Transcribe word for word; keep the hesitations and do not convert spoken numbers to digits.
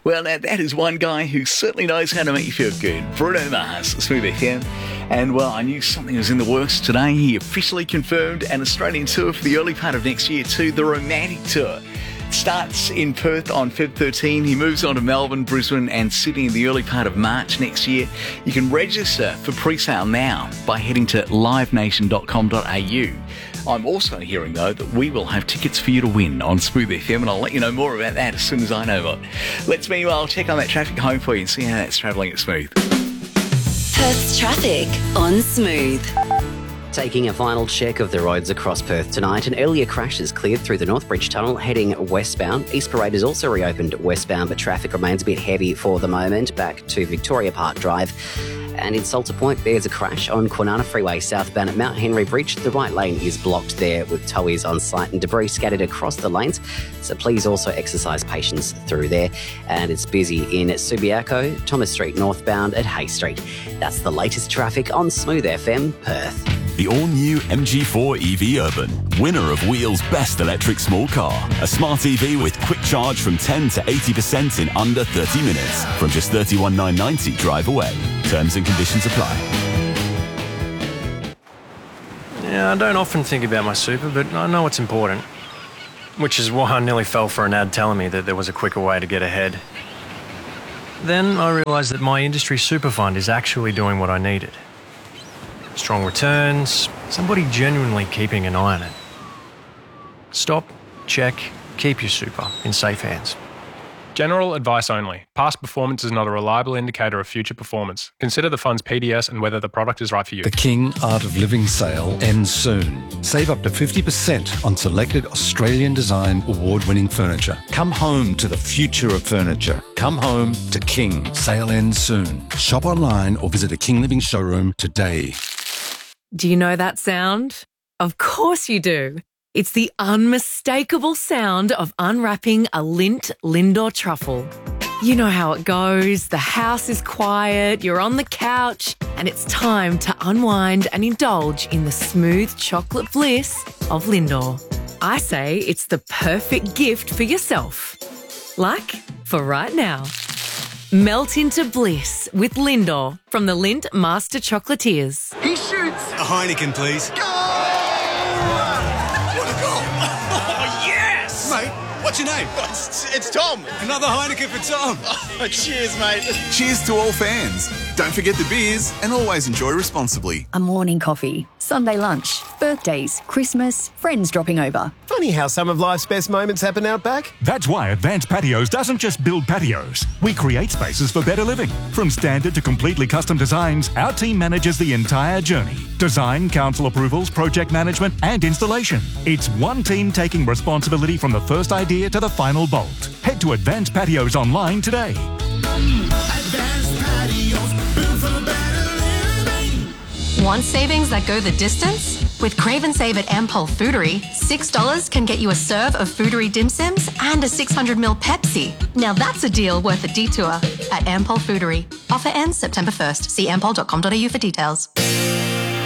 Well, now that is one guy who certainly knows how to make you feel good. Bruno Mars, Smooth F M. And, well, I knew something was in the works today. He officially confirmed an Australian tour for the early part of next year too, the Romantic Tour. Starts in Perth on February thirteenth. He moves on to Melbourne, Brisbane and Sydney in the early part of March next year. You can register for pre-sale now by heading to live nation dot com dot a u. I'm also hearing, though, that we will have tickets for you to win on Smooth F M, and I'll let you know more about that as soon as I know it. Let's meanwhile check on that traffic home for you and see how that's travelling at Smooth. Perth's traffic on Smooth. Taking a final check of the roads across Perth tonight, an earlier crash is cleared through the Northbridge Tunnel heading westbound. East Parade is also reopened westbound, but traffic remains a bit heavy for the moment back to Victoria Park Drive. And in Salter Point, there's a crash on Kwinana Freeway southbound at Mount Henry Bridge. The right lane is blocked there with towies on site and debris scattered across the lanes. So please also exercise patience through there. And it's busy in Subiaco, Thomas Street northbound at Hay Street. That's the latest traffic on Smooth F M, Perth. The all-new M G four E V Urban, winner of Wheel's Best Electric Small Car. A smart E V with quick charge from ten to eighty percent in under thirty minutes. From just thirty-one thousand nine hundred ninety drive away. Terms and conditions apply. Yeah, I don't often think about my super, but I know it's important. Which is why I nearly fell for an ad telling me that there was a quicker way to get ahead. Then I realised that my industry super fund is actually doing what I needed. Strong returns, somebody genuinely keeping an eye on it. Stop, check, keep your super in safe hands. General advice only. Past performance is not a reliable indicator of future performance. Consider the fund's P D S and whether the product is right for you. The King Art of Living sale ends soon. Save up to fifty percent on selected Australian design award-winning furniture. Come home to the future of furniture. Come home to King. Sale ends soon. Shop online or visit a King Living showroom today. Do you know that sound? Of course you do. It's the unmistakable sound of unwrapping a Lindt Lindor truffle. You know how it goes. The house is quiet, you're on the couch, and it's time to unwind and indulge in the smooth chocolate bliss of Lindor. I say it's the perfect gift for yourself. Like for right now. Melt into bliss with Lindor from the Lindt Master Chocolatiers. He shoots! A Heineken, please. Goal! What a goal! Oh, yes! Mate, what's your name? It's, it's Tom. Another Heineken for Tom. Oh, cheers, mate. Cheers to all fans. Don't forget the beers and always enjoy responsibly. A morning coffee, Sunday lunch, birthdays, Christmas, friends dropping over. Funny how some of life's best moments happen out back. That's why Advanced Patios doesn't just build patios. We create spaces for better living. From standard to completely custom designs, our team manages the entire journey. Design, council approvals, project management, and installation. It's one team taking responsibility from the first idea to the final bolt. Head to Advanced Patios online today. Advanced Patios, built for better living. Want savings that go the distance? With Crave and Save at Ampol Foodery, six dollars can get you a serve of Foodery Dim Sims and a six hundred milliliter Pepsi. Now that's a deal worth a detour at Ampol Foodery. Offer ends September first. See ampol dot com dot a u for details.